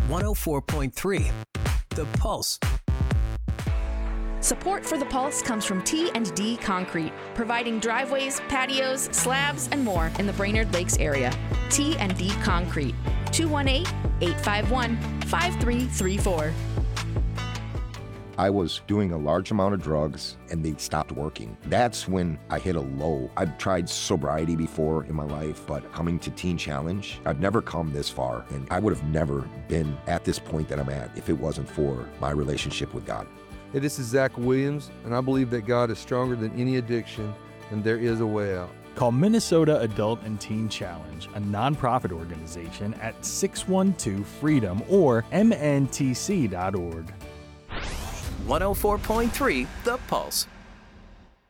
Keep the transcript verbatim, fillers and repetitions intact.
one oh four point three The Pulse. Support for The Pulse comes from T and D Concrete, providing driveways, patios, slabs, and more in the Brainerd Lakes area. T and D Concrete, two one eight, eight five one, five three three four. I was doing a large amount of drugs and they stopped working. That's when I hit a low. I've tried sobriety before in my life, but coming to Teen Challenge, I've never come this far, and I would have never been at this point that I'm at if it wasn't for my relationship with God. Hey, this is Zach Williams, and I believe that God is stronger than any addiction, and there is a way out. Call Minnesota Adult and Teen Challenge, a nonprofit organization, at six one two freedom or m n t c dot org. one oh four point three The Pulse.